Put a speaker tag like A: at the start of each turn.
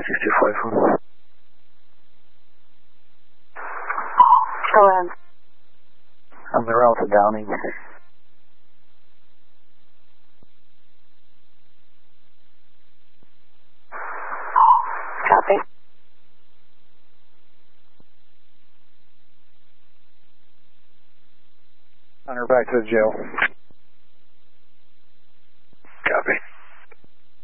A: 6254.
B: Go ahead.
A: On the route to Downing.
B: Copy.
A: On her back to the jail.